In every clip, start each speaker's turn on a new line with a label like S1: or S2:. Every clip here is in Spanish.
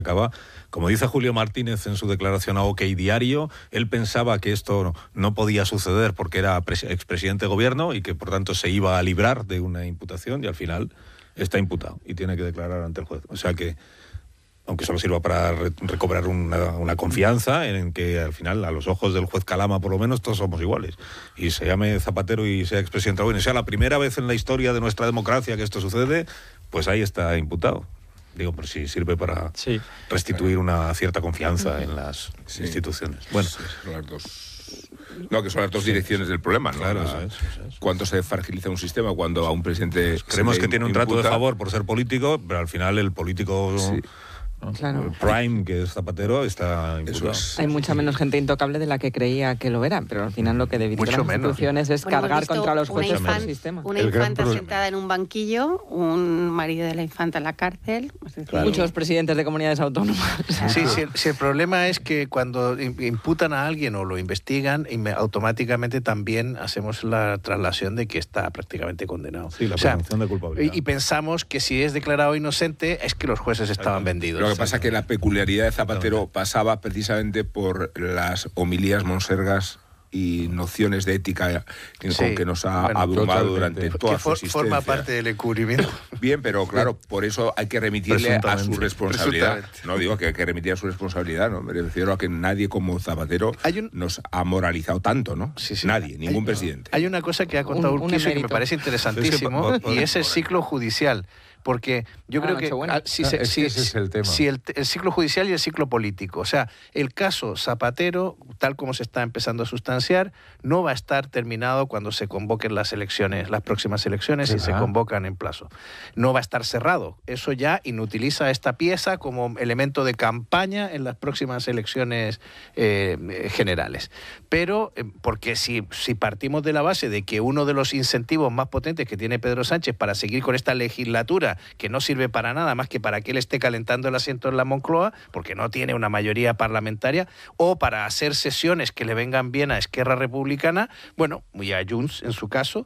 S1: acaba, como dice Julio Martínez en su declaración a OK Diario, él pensaba que esto no podía suceder porque era expresidente de gobierno y que por tanto se iba a librar de una imputación, y al final está imputado y tiene que declarar ante el juez. O sea que, aunque solo sirva para recobrar una confianza en que al final, a los ojos del juez Calama por lo menos, todos somos iguales. Y se llame Zapatero y sea expresidente de gobierno y sea la primera vez en la historia de nuestra democracia que esto sucede, pues ahí está imputado. Digo, por si sirve para restituir una cierta confianza en las instituciones. Bueno,
S2: son las dos. No, que son las dos direcciones del problema, ¿no?
S1: Claro, eso es.
S2: Cuando se fragiliza un sistema, cuando a un presidente
S1: creemos que tiene un trato de favor por ser político, pero al final el político
S3: Claro.
S1: prime, que es Zapatero, está imputado.
S3: Hay mucha menos gente intocable de la que creía que lo era, pero al final lo que debilita las instituciones es cargar contra los jueces del sistema.
S4: Una infanta sentada en un banquillo, un marido de la infanta en la cárcel.
S3: Muchos presidentes de comunidades autónomas.
S5: Sí, si el problema es que cuando imputan a alguien o lo investigan, automáticamente también hacemos la traslación de que está prácticamente condenado.
S1: Sí, la presunción de culpabilidad.
S5: Y pensamos que si es declarado inocente es que los jueces estaban vendidos.
S2: Lo que pasa es que la peculiaridad de Zapatero pasaba precisamente por las homilías monsergas y nociones de ética con que nos ha abrumado durante toda su existencia.
S5: Forma parte del encubrimiento.
S2: Bien, pero claro, por eso hay que remitirle a su responsabilidad. No digo que hay que remitir a su responsabilidad, no, me refiero a que nadie como Zapatero nos ha moralizado tanto, ¿no? Nadie, ningún presidente.
S5: Hay una cosa que ha contado Urquizo que me parece interesantísimo, y es el ciclo judicial. Porque yo creo que
S6: ese es el tema.
S5: Si el ciclo judicial y el ciclo político, o sea, el caso Zapatero, tal como se está empezando a sustanciar, no va a estar terminado cuando se convoquen las elecciones, las próximas elecciones, si se convocan en plazo. No va a estar cerrado. Eso ya inutiliza esta pieza como elemento de campaña en las próximas elecciones generales. Pero, porque si partimos de la base de que uno de los incentivos más potentes que tiene Pedro Sánchez para seguir con esta legislatura, que no sirve para nada más que para que él esté calentando el asiento en la Moncloa, porque no tiene una mayoría parlamentaria, o para hacer sesiones que le vengan bien a Esquerra Republicana, bueno, y a Junts en su caso,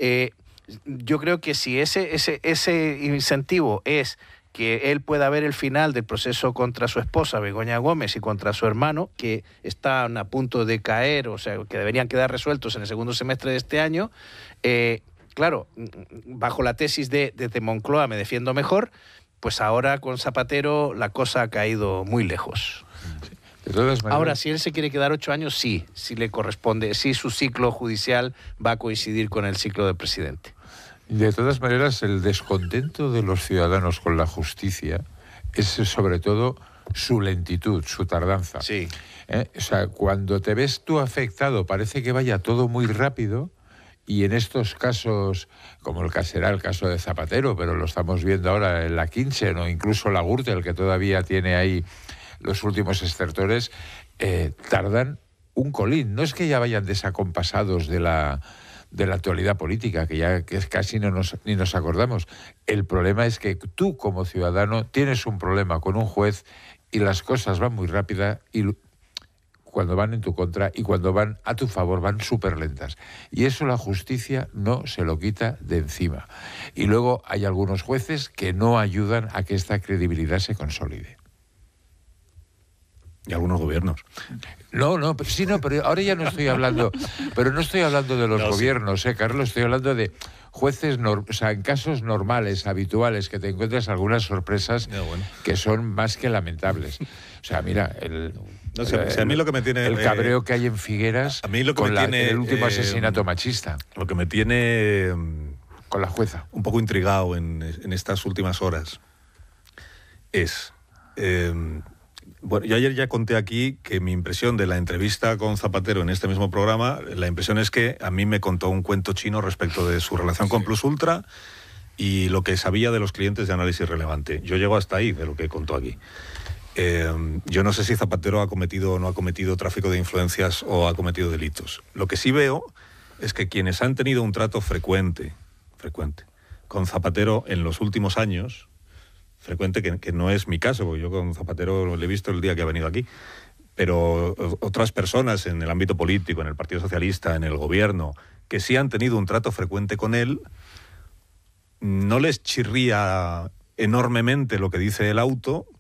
S5: yo creo que si ese incentivo es que él pueda ver el final del proceso contra su esposa, Begoña Gómez, y contra su hermano, que están a punto de caer, o sea, que deberían quedar resueltos en el segundo semestre de este año, claro, bajo la tesis de desde Moncloa me defiendo mejor, pues ahora con Zapatero la cosa ha caído muy lejos. Ahora, si él se quiere quedar 8 años, sí le corresponde, sí su ciclo judicial va a coincidir con el ciclo del presidente.
S6: De todas maneras, el descontento de los ciudadanos con la justicia es sobre todo su lentitud, su tardanza.
S5: Sí.
S6: O sea, cuando te ves tú afectado, parece que vaya todo muy rápido. Y en estos casos, como será el caso de Zapatero, pero lo estamos viendo ahora en la Kinchen o incluso la Gürtel, que todavía tiene ahí los últimos estertores, tardan un colín. No es que ya vayan desacompasados de la actualidad política, que casi ni nos acordamos. El problema es que tú, como ciudadano, tienes un problema con un juez y las cosas van muy rápidas y cuando van en tu contra y cuando van a tu favor van súper lentas. Y eso la justicia no se lo quita de encima. Y luego hay algunos jueces que no ayudan a que esta credibilidad se consolide.
S1: Y algunos gobiernos.
S6: Pero ahora ya no estoy hablando, pero no estoy hablando de los gobiernos, Carlos, estoy hablando de jueces, en casos normales, habituales, que te encuentras algunas sorpresas que son más que lamentables. O sea, mira,
S1: a mí lo que me tiene
S6: el cabreo que hay en Figueras
S1: a mí lo que
S6: con
S1: me tiene,
S6: el último asesinato machista.
S1: Lo que me tiene
S6: con la jueza
S1: un poco intrigado en estas últimas horas es bueno, yo ayer ya conté aquí que mi impresión de la entrevista con Zapatero en este mismo programa, la impresión es que a mí me contó un cuento chino respecto de su relación con Plus Ultra y lo que sabía de los clientes de análisis relevante. Yo llego hasta ahí de lo que contó aquí. Yo no sé si Zapatero ha cometido o no ha cometido tráfico de influencias o ha cometido delitos. Lo que sí veo es que quienes han tenido un trato frecuente con Zapatero en los últimos años, frecuente que no es mi caso, porque yo con Zapatero le he visto el día que ha venido aquí, pero otras personas en el ámbito político, en el Partido Socialista, en el gobierno, que sí han tenido un trato frecuente con él, no les chirría enormemente lo que dice el auto,